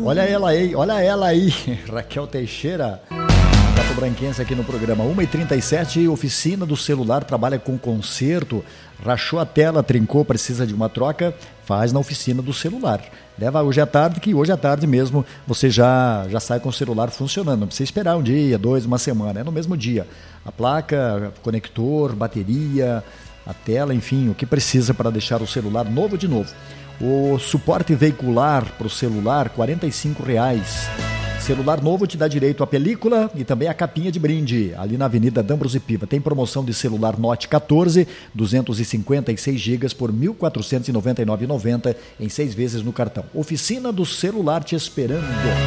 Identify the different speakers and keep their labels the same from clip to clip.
Speaker 1: Olha ela aí, Raquel Teixeira, Pato Branquense aqui no programa. 1h37, oficina do celular, trabalha com conserto, rachou a tela, trincou, precisa de uma troca, faz na oficina do celular. Leva hoje à tarde, que hoje à tarde mesmo você já sai com o celular funcionando, não precisa esperar um dia, 2, uma semana, é no mesmo dia. A placa, conector, bateria, a tela, enfim, o que precisa para deixar o celular novo de novo. O suporte veicular para o celular, R$45. Celular novo te dá direito à película e também a capinha de brinde, ali na Avenida D'Ambrosio Piva. Tem promoção de celular Note 14, 256 GB por R$ 1.499,90 em 6 vezes no cartão. Oficina do celular te esperando.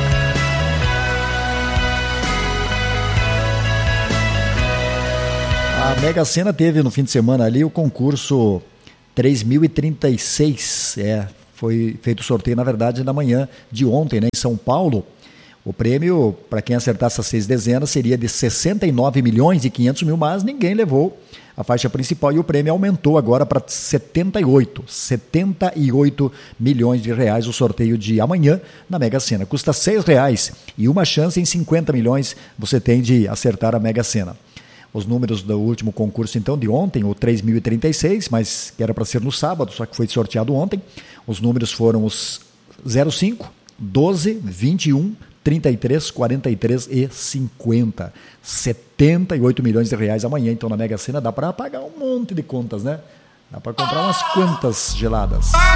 Speaker 1: A Mega Sena teve no fim de semana ali o concurso 3036, foi feito o sorteio, na verdade, na manhã de ontem, né, em São Paulo. O prêmio, para quem acertasse as 6 dezenas, seria de 69.500.000, mas ninguém levou a faixa principal e o prêmio aumentou agora para 78 milhões de reais o sorteio de amanhã na Mega Sena. Custa R$6 e uma chance em 50 milhões você tem de acertar a Mega Sena. Os números do último concurso, então, de ontem, o 3036, mas que era para ser no sábado, só que foi sorteado ontem. Os números foram os 05, 12, 21, 33, 43 e 50. 78 milhões de reais amanhã, então, na Mega Sena. Dá para pagar um monte de contas, né? Dá para comprar umas quantas geladas.